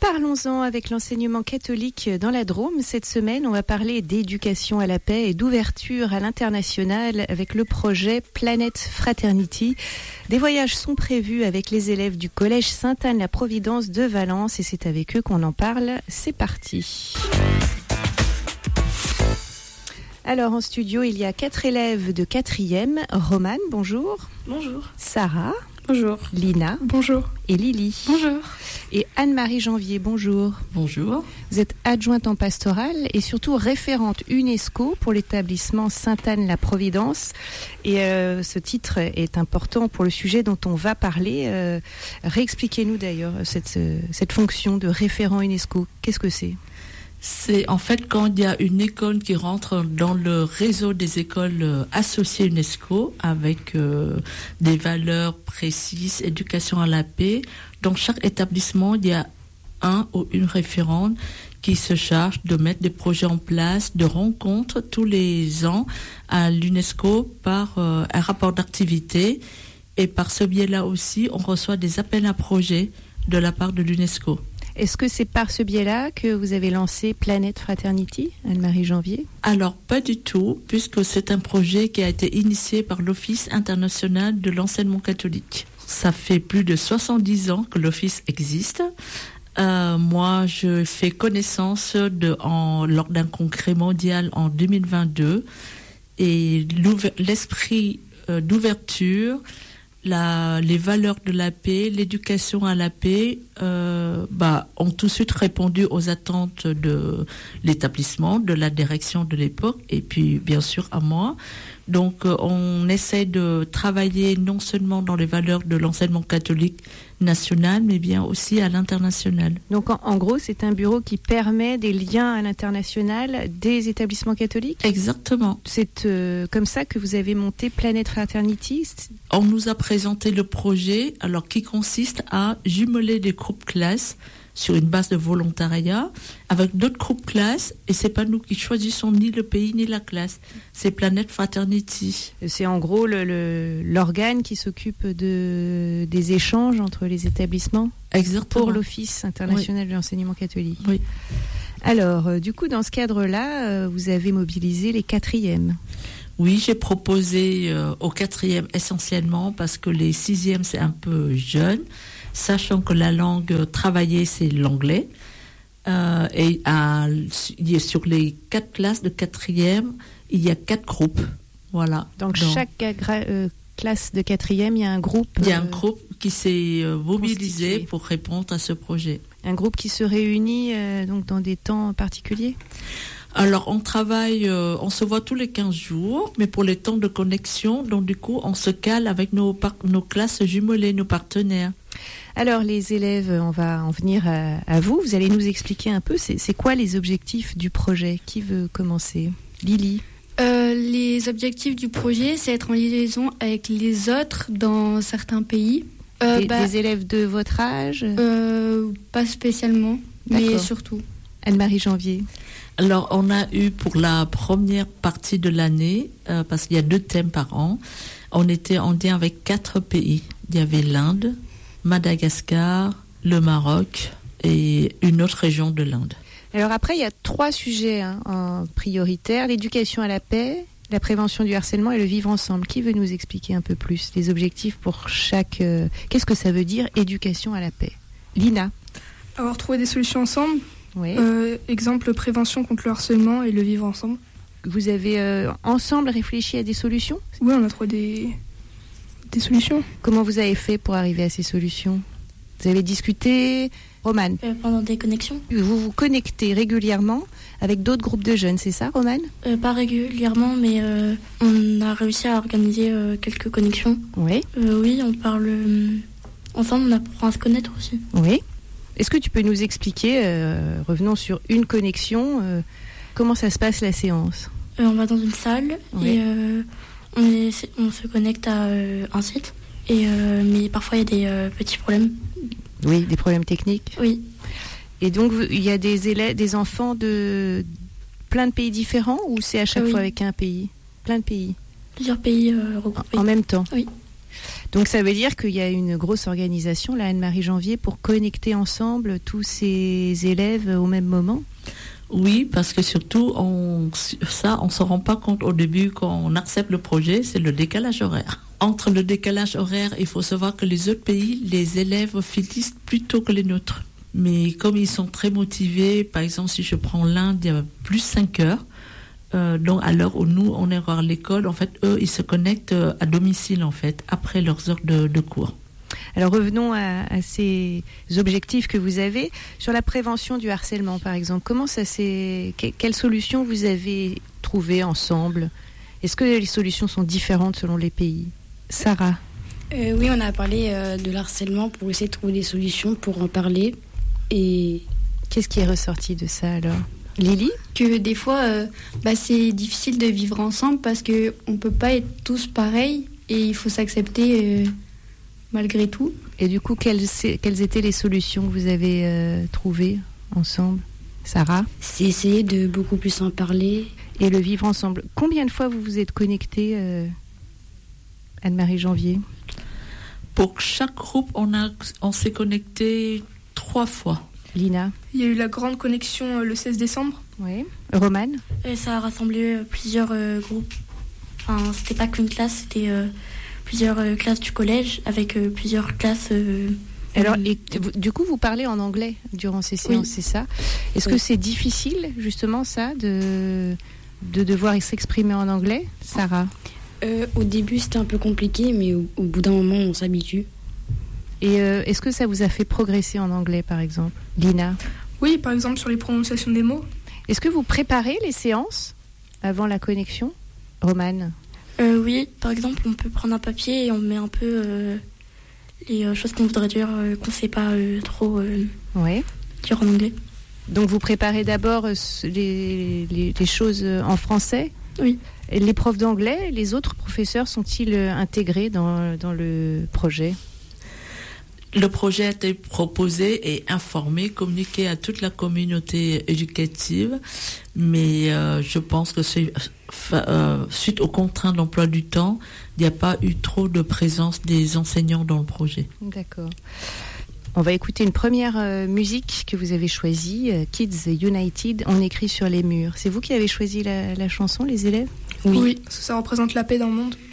Parlons-en avec l'enseignement catholique dans la Drôme. Cette semaine, on va parler d'éducation à la paix et d'ouverture à l'international avec le projet Planète Fraternity. Des voyages sont prévus avec les élèves du collège Sainte-Anne-la-Providence de Valence et c'est avec eux qu'on en parle. C'est parti. Alors en studio, il y a 4 élèves de 4e. Romane, bonjour. Bonjour. Sarah. Bonjour. Lina. Bonjour. Et Lily. Bonjour. Et Anne-Marie Janvier, bonjour. Bonjour. Vous êtes adjointe en pastorale et surtout référente UNESCO pour l'établissement Sainte-Anne-la-Providence. Et ce titre est important pour le sujet dont on va parler. Réexpliquez-nous d'ailleurs cette fonction de référent UNESCO. Qu'est-ce que c'est ? C'est en fait quand il y a une école qui rentre dans le réseau des écoles associées UNESCO avec des valeurs précises, éducation à la paix. Dans chaque établissement, il y a un ou une référente qui se charge de mettre des projets en place, de rencontres tous les ans à l'UNESCO par un rapport d'activité. Et par ce biais-là aussi, on reçoit des appels à projets de la part de l'UNESCO. Est-ce que c'est par ce biais-là que vous avez lancé Planète Fraternity, Anne-Marie Janvier ? Alors, pas du tout, puisque c'est un projet qui a été initié par l'Office international de l'enseignement catholique. Ça fait plus de 70 ans que l'Office existe. Moi, je fais connaissance lors d'un congrès mondial en 2022. Et l'esprit d'ouverture, les valeurs de la paix, l'éducation à la paix ont tout de suite répondu aux attentes de l'établissement, de la direction de l'époque et puis bien sûr à moi. Donc on essaie de travailler non seulement dans les valeurs de l'enseignement catholique national, mais bien aussi à l'international. Donc en gros, c'est un bureau qui permet des liens à l'international des établissements catholiques ? Exactement. C'est comme ça que vous avez monté Planète Fraternity ? On nous a présenté le projet, alors qui consiste à jumeler des groupes classes sur une base de volontariat avec d'autres groupes classes, et c'est pas nous qui choisissons ni le pays ni la classe, c'est Planète Fraternity. C'est en gros l'organe qui s'occupe des échanges entre les établissements. Exactement. Pour l'Office international de l'enseignement catholique. Oui. Alors, du coup, dans ce cadre-là, vous avez mobilisé les 4e. Oui, j'ai proposé aux 4e essentiellement parce que les 6e c'est un peu jeune, sachant que la langue travaillée c'est l'anglais. Et sur les 4 classes de 4e, il y a 4 groupes. Voilà. Donc chaque classe de 4e, il y a un groupe. Il y a un groupe qui s'est mobilisé constitué pour répondre à ce projet. Un groupe qui se réunit donc dans des temps particuliers ? Alors, on travaille, on se voit tous les 15 jours, mais pour les temps de connexion, donc du coup, on se cale avec nos classes jumelées, nos partenaires. Alors, les élèves, on va en venir à vous. Vous allez nous expliquer un peu, c'est quoi les objectifs du projet ? Qui veut commencer ? Lily ? Les objectifs du projet, c'est être en liaison avec les autres dans certains pays. Des élèves de votre âge ? Pas spécialement, mais surtout. Anne-Marie Janvier. Alors, on a eu pour la première partie de l'année, parce qu'il y a 2 thèmes par an, on était en lien avec 4 pays. Il y avait l'Inde, Madagascar, le Maroc et une autre région de l'Inde. Alors après, il y a 3 sujets prioritaires, l'éducation à la paix, la prévention du harcèlement et le vivre ensemble. Qui veut nous expliquer un peu plus les objectifs pour chaque... Qu'est-ce que ça veut dire, éducation à la paix ? Lina. Alors, trouver des solutions ensemble. Oui. Exemple, prévention contre le harcèlement et le vivre ensemble. Vous avez ensemble réfléchi à des solutions ? Oui, on a trouvé des solutions. Comment vous avez fait pour arriver à ces solutions ? Vous avez discuté, Romane ? Pendant des connexions. Vous vous connectez régulièrement avec d'autres groupes de jeunes, c'est ça, Romane ? Pas régulièrement, mais on a réussi à organiser quelques connexions. Oui. Oui, on parle ensemble, on apprend à se connaître aussi. Oui. Est-ce que tu peux nous expliquer, revenons sur une connexion, comment ça se passe la séance ? On va dans une salle et on se connecte à un site, mais parfois il y a des petits problèmes. Oui, des problèmes techniques ? Oui. Et donc il y a des enfants de plein de pays différents ou c'est à chaque fois avec un pays ? Plein de pays ? Plusieurs pays regroupés. En même temps ? Oui. Donc ça veut dire qu'il y a une grosse organisation, là, Anne-Marie Janvier, pour connecter ensemble tous ces élèves au même moment? Oui, parce que surtout, on s'en rend pas compte au début quand on accepte le projet, c'est le décalage horaire. Entre le décalage horaire, il faut savoir que les autres pays, les élèves finissent plus tôt que les nôtres. Mais comme ils sont très motivés, par exemple, si je prends l'Inde, il y a plus 5 heures. Donc à l'heure où nous, on est à l'école, en fait, eux, ils se connectent à domicile, en fait, après leurs heures de cours. Alors revenons à ces objectifs que vous avez. Sur la prévention du harcèlement, par exemple, comment ça s'est... Quelles solutions vous avez trouvées ensemble? Est-ce que les solutions sont différentes selon les pays? Sarah? Oui, on a parlé de l'harcèlement pour essayer de trouver des solutions pour en parler. Et qu'est-ce qui est ressorti de ça alors? Lily? Que des fois, c'est difficile de vivre ensemble parce qu'on ne peut pas être tous pareils et il faut s'accepter malgré tout. Et du coup, quelles étaient les solutions que vous avez trouvées ensemble? Sarah? C'est essayer de beaucoup plus en parler. Et le vivre ensemble. Combien de fois vous vous êtes connectés, Anne-Marie Janvier? Pour chaque groupe, on s'est connecté 3 fois. Lina? Il y a eu la grande connexion le 16 décembre. Oui. Romane? Et ça a rassemblé plusieurs groupes. Enfin, c'était pas qu'une classe, c'était plusieurs classes du collège avec plusieurs classes. Alors, du coup, vous parlez en anglais durant ces séances, c'est ça? Est-ce que c'est difficile, justement, ça, de devoir s'exprimer en anglais, Sarah? Au début, c'était un peu compliqué, mais au bout d'un moment, on s'habitue. Et est-ce que ça vous a fait progresser en anglais, par exemple? Lina? Oui, par exemple, sur les prononciations des mots. Est-ce que vous préparez les séances avant la connexion? Romane? Oui, par exemple, on peut prendre un papier et on met un peu les choses qu'on voudrait dire, qu'on ne sait pas trop dire en anglais. Donc vous préparez d'abord les choses en français? Oui. Et les profs d'anglais, les autres professeurs sont-ils intégrés dans le projet? Le projet a été proposé et informé, communiqué à toute la communauté éducative, mais je pense que suite aux contraintes d'emploi du temps, il n'y a pas eu trop de présence des enseignants dans le projet. D'accord. On va écouter une première musique que vous avez choisie, Kids United, On écrit sur les murs. C'est vous qui avez choisi la chanson, les élèves? Oui, parce que ça représente la paix dans le monde.